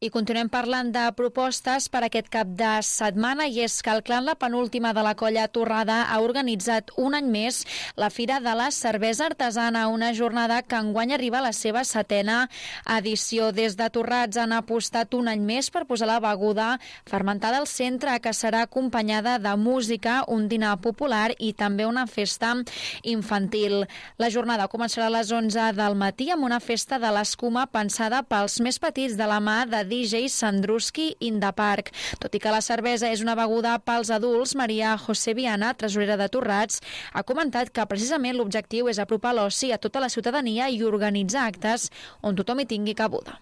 I continuem parlant de propostes per aquest cap de setmana, i és que el clan La Penúltima de la Colla Torrada ha organitzat un any més la Fira de la Cervesa Artesana, una jornada que enguany arriba a la seva 7a edició. Des de Torrats han apostat un any més per posar la beguda fermentada al centre, que serà acompanyada de música, un dinar popular i també una festa infantil. La jornada començarà a les 11 del matí amb una festa de l'escuma pensada pels més petits de la mà de DJ Sandruski in the Park. Tot i que la cervesa és una beguda pels adults, Maria José Viana, tresorera de Torrats, ha comentat que precisament l'objectiu és apropar l'oci a tota la ciutadania i organitzar actes on tothom hi tingui cabuda.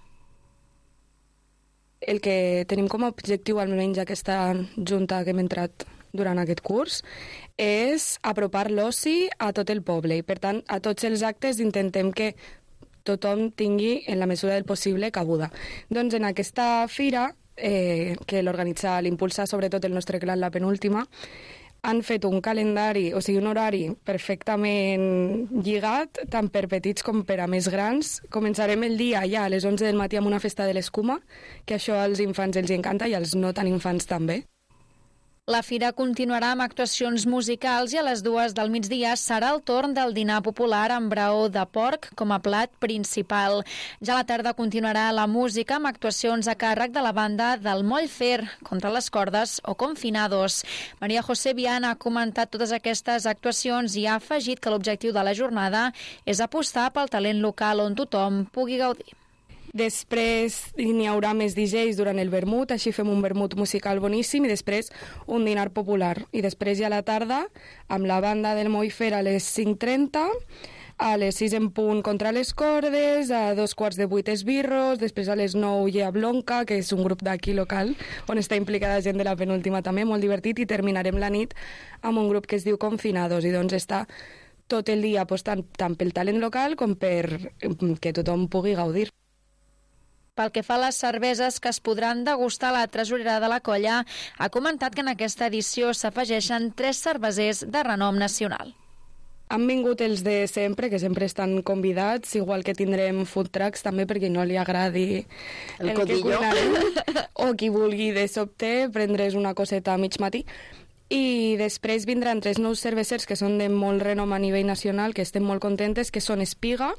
El que tenim com a objectiu, almenys aquesta junta que hem entrat durant aquest curs, és apropar l'oci a tot el poble i, per tant, a tots els actes intentem que tothom tingui, en la mesura del possible, cabuda. Doncs en aquesta fira, que l'organitza, l'impulsa sobretot el nostre clan La Penúltima, han fet un calendari, o sigui, un horari perfectament lligat, tant per petits com per a més grans. Començarem el dia ja a les 11 del matí amb una festa de l'escuma, que això als infants els encanta i als no tan infants també. La fira continuarà amb actuacions musicals i a les 2 del migdia serà el torn del dinar popular amb braó de porc com a plat principal. Ja a la tarda continuarà la música amb actuacions a càrrec de la banda del Moll Fer, Contra les Cordes o Confinados. Maria José Viana ha comentat totes aquestes actuacions i ha afegit que l'objectiu de la jornada és apostar pel talent local on tothom pugui gaudir. Després n'hi haurà més DJs durant el vermut, així fem un vermut musical boníssim i després un dinar popular. I després ja a la tarda, amb la banda del Moifer a les 5:30, a les 6 en punt Contra les Cordes, a 7:15 esbirros, després a les 9 hi ha Blonca, que és un grup d'aquí local, on està implicada gent de La Penúltima també, molt divertit, i terminarem la nit amb un grup que es diu Confinados, i doncs està tot el dia apostant tant pel talent local com per que tothom pugui gaudir. Pel que fa a les cerveses que es podran degustar, la tresorera de la colla ha comentat que en aquesta edició s'afegeixen 3 cervesers de renom nacional. Han vingut els de sempre, que sempre estan convidats, igual que tindrem food trucks també perquè no li agradi el que cuinarem, o qui vulgui de sobte prendre's una coseta a mig matí. I després vindran 3 nous cervesers que són de molt renom a nivell nacional, que estem molt contentes, que són Espiga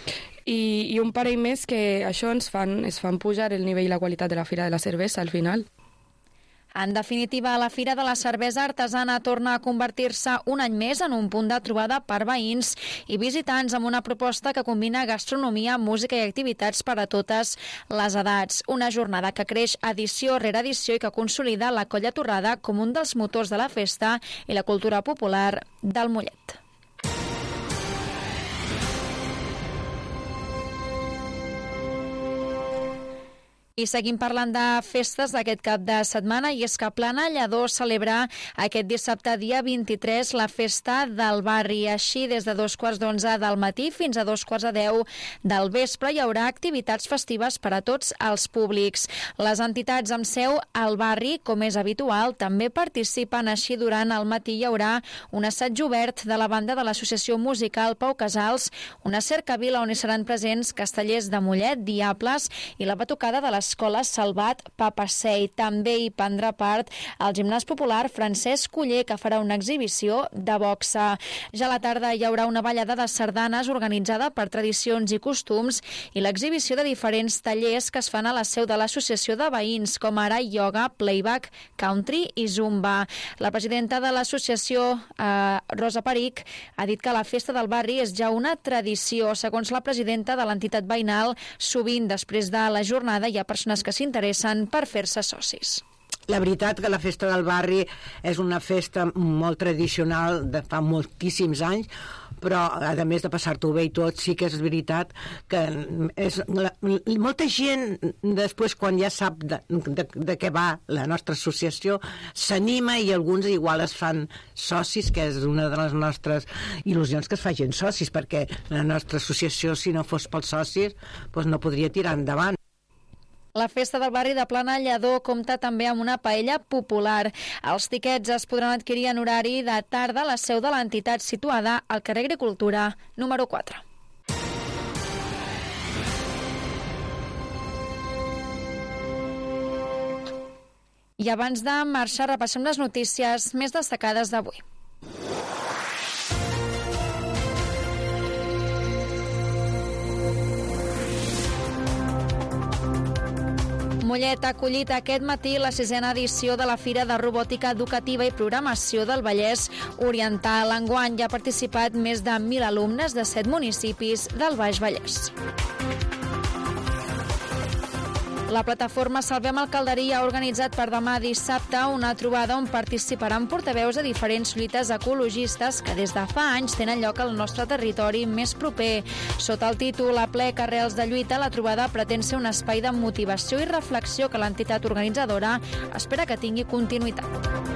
i un parell més que això ens fan pujar el nivell i la qualitat de la Fira de la Cervesa al final. En definitiva, la Fira de la Cervesa Artesana torna a convertir-se un any més en un punt de trobada per veïns i visitants amb una proposta que combina gastronomia, música i activitats per a totes les edats. Una jornada que creix edició rere edició i que consolida la Colla Torrada com un dels motors de la festa i la cultura popular del Mollet. I seguim parlant de festes d'aquest cap de setmana, i és que Plana Lledó celebra aquest dissabte dia 23 la festa del barri. Així, des de 11:15 del matí fins a 10:15 del vespre hi haurà activitats festives per a tots els públics. Les entitats amb seu al barri, com és habitual, també participen. Així, durant el matí hi haurà un assaig obert de la banda de l'Associació Musical Pau Casals, una cercavila on hi seran presents castellers de Mollet, Diables i la batucada de l'Escola Salvat Papassei. També hi prendrà part el gimnàs popular Francesc Culler, que farà una exhibició de boxa. Ja a la tarda hi haurà una ballada de sardanes organitzada per tradicions i costums i l'exhibició de diferents tallers que es fan a la seu de l'Associació de Veïns, com ara ioga, playback, country i zumba. La presidenta de l'associació, Rosa Peric, ha dit que la festa del barri és ja una tradició. Segons la presidenta de l'entitat veïnal, sovint després de la jornada hi ha persones que s'interessen per fer-se socis. La veritat que la festa del barri és una festa molt tradicional de fa moltíssims anys, però a més de passar-t'ho bé i tot, sí que és veritat que molta gent després, quan ja sap de què va la nostra associació, s'anima i alguns igual es fan socis, que és una de les nostres il·lusions, que es facin socis, perquè la nostra associació, si no fos pels socis, doncs no podria tirar endavant. La festa del barri de Plana Lledó compta també amb una paella popular. Els tiquets es podran adquirir en horari de tarda a la seu de l'entitat situada al carrer Agricultura número 4. I abans de marxar repassem les notícies més destacades d'avui. Mollet ha acollit aquest matí la 6a edició de la Fira de Robòtica Educativa i Programació del Vallès Oriental. Enguany hi ha participat més de 1.000 alumnes de 7 municipis del Baix Vallès. La plataforma Salvem el Calderí ha organitzat per demà dissabte una trobada on participaran portaveus de diferents lluites ecologistes que des de fa anys tenen lloc al nostre territori més proper. Sota el títol Aplec Arrels de Lluita, la trobada pretén ser un espai de motivació i reflexió que l'entitat organitzadora espera que tingui continuïtat.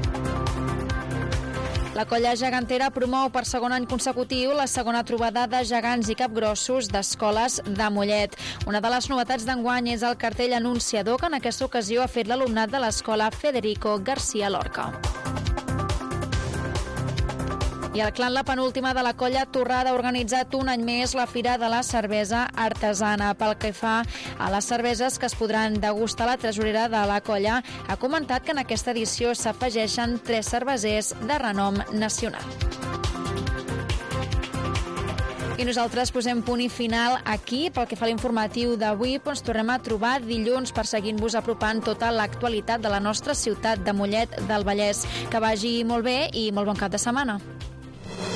La colla gegantera promou per segon any consecutiu la segona trobada de gegants i capgrossos d'escoles de Mollet. Una de les novetats d'enguany és el cartell anunciador que en aquesta ocasió ha fet l'alumnat de l'escola Federico García Lorca. I el clan La Penúltima de la colla Torrada ha organitzat un any més la Fira de la Cervesa Artesana. Pel que fa a les cerveses que es podran degustar, la tresorera de la colla ha comentat que en aquesta edició s'afegeixen 3 cervesers de renom nacional. I nosaltres posem punt i final aquí pel que fa a l'informatiu d'avui, però ens tornem a trobar dilluns per seguir-vos apropant tota l'actualitat de la nostra ciutat de Mollet del Vallès. Que vagi molt bé i molt bon cap de setmana.